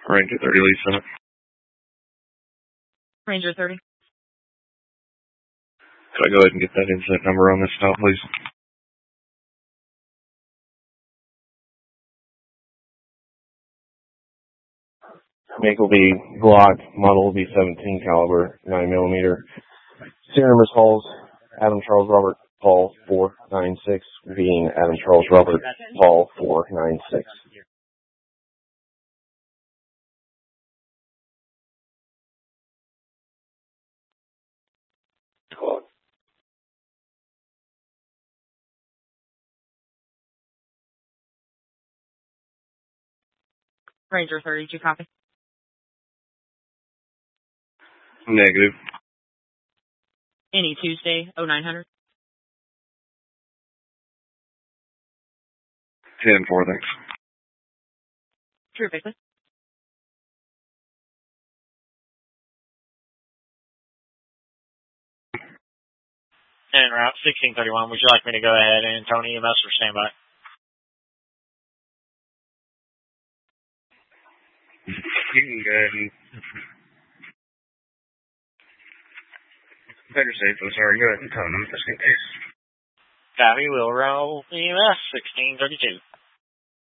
Ranger 30, lead 7. Ranger 30. Could I go ahead and get that incident number on this file, please? Make will be Glock, model will be 17 caliber, 9mm. Serial number calls, Adam Charles Robert Paul 496, being Adam Charles Robert Paul 496. Glock. Ranger 30, do you copy? Negative. Any Tuesday, 0900. 10-4, thanks. Terrifically. En route 1631, would you like me to go ahead and Tony EMS for standby? You can go ahead and... Better safe than sorry. Go ahead and tell them just in case. Copy, we'll roll EMS 1632.